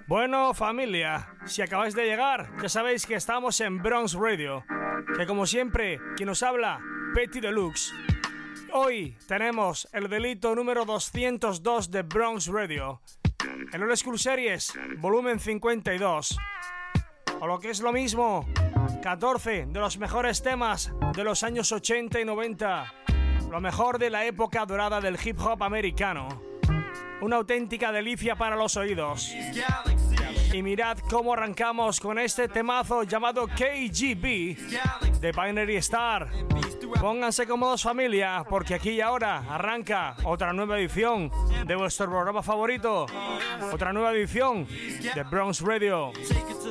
Bueno, familia, si acabáis de llegar, ya sabéis que estamos en Bronx Radio, que como siempre, quien nos habla, Petty Deluxe. Hoy tenemos el delito número 202 de Bronx Radio, el Old School Series, volumen 52, o lo que es lo mismo, 14 de los mejores temas de los años 80 y 90, lo mejor de la época dorada del hip hop americano. Una auténtica delicia para los oídos. Y mirad cómo arrancamos con este temazo llamado KGB de Binary Star. Pónganse cómodos, familia, porque aquí y ahora arranca otra nueva edición de vuestro programa favorito, otra nueva edición de Bronx Radio.